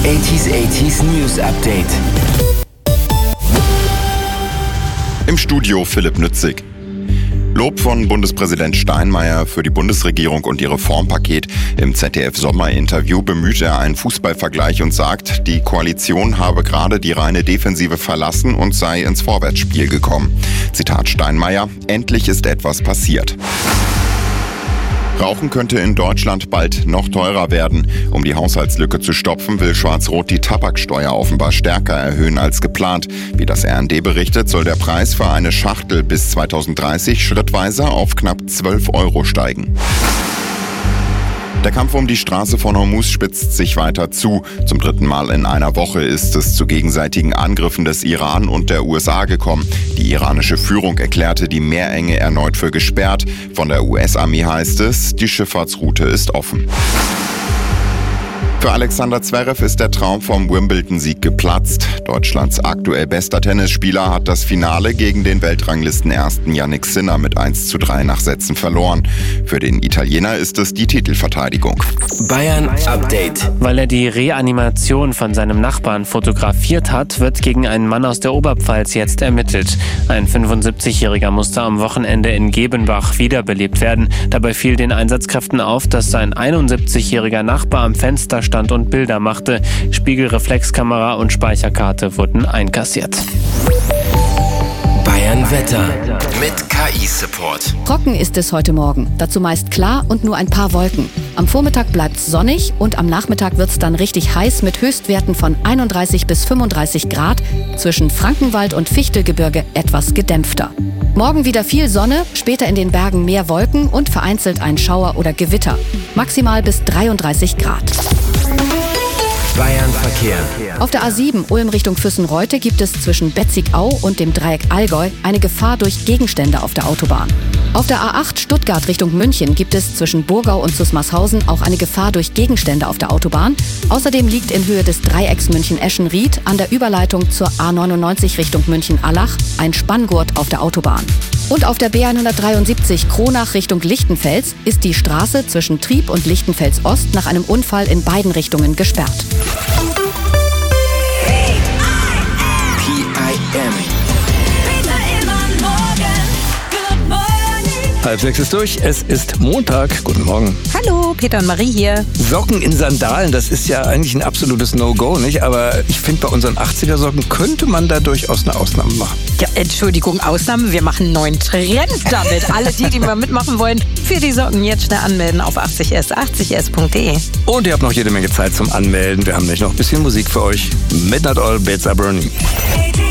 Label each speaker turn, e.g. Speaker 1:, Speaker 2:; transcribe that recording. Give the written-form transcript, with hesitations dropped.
Speaker 1: 80s News Update.
Speaker 2: Im Studio Philipp Nützig. Lob von Bundespräsident Steinmeier für die Bundesregierung und ihr Reformpaket. Im ZDF-Sommerinterview bemüht er einen Fußballvergleich und sagt, die Koalition habe gerade die reine Defensive verlassen und sei ins Vorwärtsspiel gekommen. Zitat Steinmeier: Endlich ist etwas passiert. Rauchen könnte in Deutschland bald noch teurer werden. Um die Haushaltslücke zu stopfen, will Schwarz-Rot die Tabaksteuer offenbar stärker erhöhen als geplant. Wie das RND berichtet, soll der Preis für eine Schachtel bis 2030 schrittweise auf knapp 12 Euro steigen. Der Kampf um die Straße von Hormuz spitzt sich weiter zu. Zum 3. Mal in einer Woche ist es zu gegenseitigen Angriffen des Iran und der USA gekommen. Die iranische Führung erklärte die Meerenge erneut für gesperrt. Von der US-Armee heißt es, die Schifffahrtsroute ist offen. Für Alexander Zverev ist der Traum vom Wimbledon-Sieg geplatzt. Deutschlands aktuell bester Tennisspieler hat das Finale gegen den Weltranglisten-Ersten Jannik Sinner mit 1:3 nach Sätzen verloren. Für den Italiener ist es die Titelverteidigung.
Speaker 1: Bayern Update.
Speaker 3: Weil er die Reanimation von seinem Nachbarn fotografiert hat, wird gegen einen Mann aus der Oberpfalz jetzt ermittelt. Ein 75-Jähriger musste am Wochenende in Gebenbach wiederbelebt werden. Dabei fiel den Einsatzkräften auf, dass sein 71-jähriger Nachbar am Fenster stand und Bilder machte. Spiegelreflexkamera und Speicherkarte wurden einkassiert.
Speaker 1: Bayern Wetter mit KI-Support.
Speaker 4: Trocken ist es heute Morgen. Dazu meist klar und nur ein paar Wolken. Am Vormittag bleibt's sonnig und am Nachmittag wird's dann richtig heiß mit Höchstwerten von 31 bis 35 Grad. Zwischen Frankenwald und Fichtelgebirge etwas gedämpfter. Morgen wieder viel Sonne, später in den Bergen mehr Wolken und vereinzelt ein Schauer oder Gewitter. Maximal bis 33 Grad.
Speaker 1: Bayern Verkehr.
Speaker 4: Auf der A7 Ulm Richtung Füssen-Reute gibt es zwischen Betzigau und dem Dreieck Allgäu eine Gefahr durch Gegenstände auf der Autobahn. Auf der A8 Stuttgart Richtung München gibt es zwischen Burgau und Zusmarshausen auch eine Gefahr durch Gegenstände auf der Autobahn. Außerdem liegt in Höhe des Dreiecks München-Eschenried an der Überleitung zur A99 Richtung München-Allach ein Spanngurt auf der Autobahn. Und auf der B173 Kronach Richtung Lichtenfels ist die Straße zwischen Trieb und Lichtenfels Ost nach einem Unfall in beiden Richtungen gesperrt.
Speaker 1: PIM.
Speaker 5: 5:30 ist durch, es ist Montag. Guten Morgen.
Speaker 6: Hallo, Peter und Marie hier.
Speaker 5: Socken in Sandalen, das ist ja eigentlich ein absolutes No-Go, nicht? Aber ich finde, bei unseren 80er-Socken könnte man da durchaus eine Ausnahme machen.
Speaker 6: Ja, Entschuldigung, Ausnahme, wir machen einen neuen Trend damit. Alle die mal mitmachen wollen, für die Socken jetzt schnell anmelden auf 80s, 80s.de.
Speaker 5: Und ihr habt noch jede Menge Zeit zum Anmelden. Wir haben nämlich noch ein bisschen Musik für euch. Midnight Oil, Beds Are Burning.